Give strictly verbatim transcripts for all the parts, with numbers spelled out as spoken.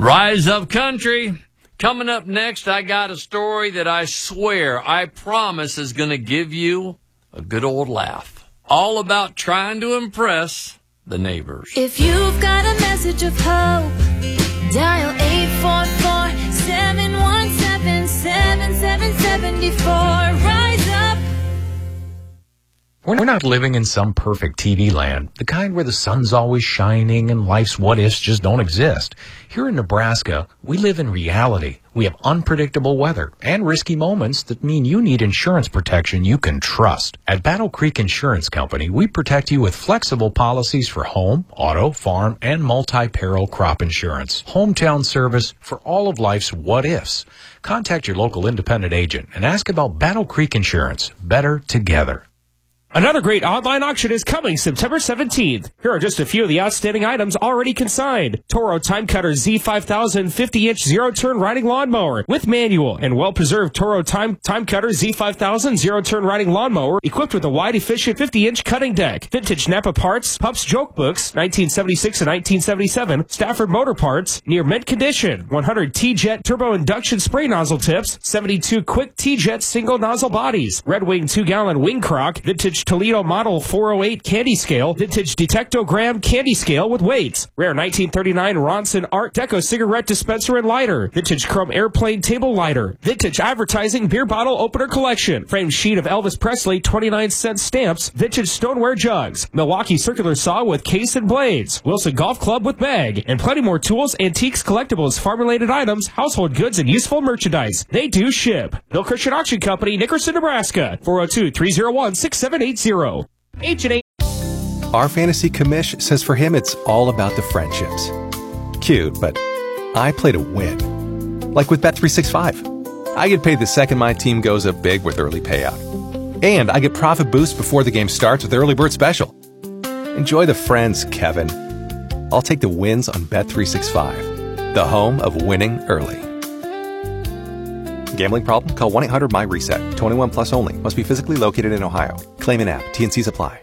Rise Up Country. Coming up next, I got a story that I swear, I promise, is going to give you a good old laugh. All about trying to impress the neighbors. If you've got a message of hope, dial eight four four, seven one seven, seven seven seven four. Rise up. We're not living in some perfect T V land, the kind where the sun's always shining and life's what-ifs just don't exist. Here in Nebraska, we live in reality. We have unpredictable weather and risky moments that mean you need insurance protection you can trust. At Battle Creek Insurance Company, we protect you with flexible policies for home, auto, farm, and multi-peril crop insurance. Hometown service for all of life's what-ifs. Contact your local independent agent and ask about Battle Creek Insurance. Better together. Another great online auction is coming September seventeenth. Here are just a few of the outstanding items already consigned. Toro Time Cutter Z five thousand fifty inch zero-turn riding lawnmower with manual and well-preserved Toro Time Time Cutter Z five thousand zero-turn riding lawnmower equipped with a wide, efficient fifty inch cutting deck. Vintage Napa parts, Pups joke books, nineteen seventy-six and nineteen seventy-seven. Stafford motor parts, near mint condition. one hundred T-Jet turbo induction spray nozzle tips. seventy-two quick T-Jet single nozzle bodies. Red Wing two gallon wing crock. Vintage Toledo Model four oh eight candy scale, vintage Detectogram candy scale with weights, rare nineteen thirty-nine Ronson Art Deco cigarette dispenser and lighter, vintage chrome airplane table lighter, vintage advertising beer bottle opener collection, framed sheet of Elvis Presley twenty-nine cent stamps, vintage stoneware jugs, Milwaukee circular saw with case and blades, Wilson Golf Club with bag, and plenty more tools, antiques, collectibles, farm-related items, household goods, and useful merchandise. They do ship. Bill Christian Auction Company, Nickerson, Nebraska, four oh two, three oh one, six seven eight zero. H and A. Our fantasy commish says for him it's all about the friendships. Cute, but I play to win. Like with Bet three sixty-five. I get paid the second my team goes up big with early payout. And I get profit boost before the game starts with Early Bird Special. Enjoy the friends, Kevin. I'll take the wins on Bet three sixty-five, the home of winning early. Gambling problem? Call one eight hundred M Y reset. twenty-one plus only. Must be physically located in Ohio. Claim in app. T and C's apply.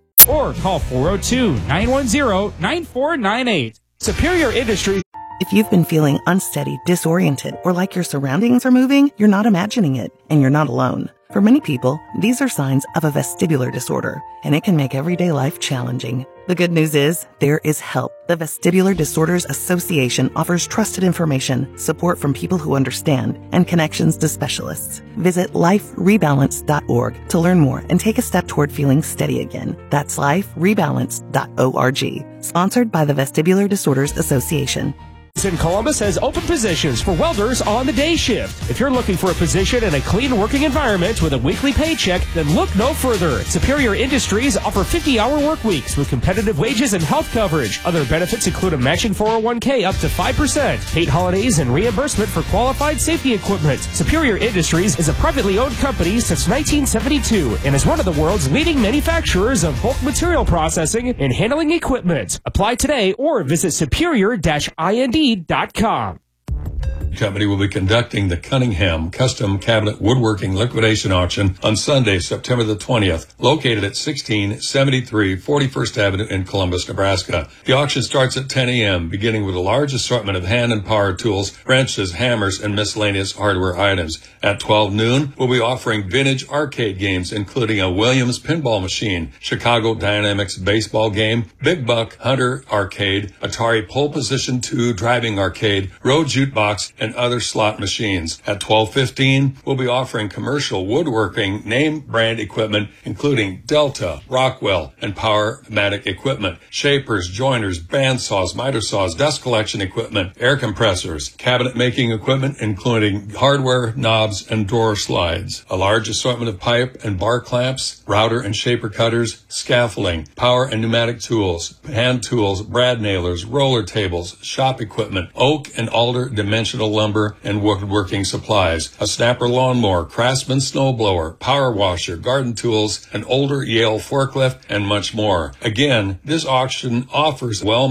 Or call four oh two, nine one zero, nine four nine eight. Superior Industries. If you've been feeling unsteady, disoriented, or like your surroundings are moving, you're not imagining it, and you're not alone. For many people, these are signs of a vestibular disorder, and it can make everyday life challenging. The good news is, there is help. The Vestibular Disorders Association offers trusted information, support from people who understand, and connections to specialists. Visit life rebalance dot org to learn more and take a step toward feeling steady again. That's life rebalance dot org. Sponsored by the Vestibular Disorders Association. In Columbus has open positions for welders on the day shift. If you're looking for a position in a clean working environment with a weekly paycheck, then look no further. Superior Industries offer fifty-hour work weeks with competitive wages and health coverage. Other benefits include a matching four oh one k up to five percent, paid holidays, and reimbursement for qualified safety equipment. Superior Industries is a privately owned company since nineteen seventy-two and is one of the world's leading manufacturers of bulk material processing and handling equipment. Apply today or visit superior dash ind dot com. Company will be conducting the Cunningham Custom Cabinet Woodworking Liquidation Auction on Sunday, September the twentieth, located at sixteen seventy-three forty-first Avenue in Columbus, Nebraska. The auction starts at ten a.m., beginning with a large assortment of hand and power tools, wrenches, hammers, and miscellaneous hardware items. At twelve noon, we'll be offering vintage arcade games, including a Williams pinball machine, Chicago Dynamics baseball game, Big Buck Hunter arcade, Atari Pole Position two driving arcade, Road Jukebox, and other slot machines. At twelve fifteen, we'll be offering commercial woodworking name brand equipment, including Delta, Rockwell, and Powermatic equipment, shapers, joiners, bandsaws, miter saws, dust collection equipment, air compressors, cabinet making equipment, including hardware, knobs, and drawer slides, a large assortment of pipe and bar clamps, router and shaper cutters, scaffolding, power and pneumatic tools, hand tools, brad nailers, roller tables, shop equipment, oak and alder dimensional lumber and woodworking supplies, a snapper lawnmower, Craftsman snowblower, power washer, garden tools, an older Yale forklift, and much more. Again, this auction offers well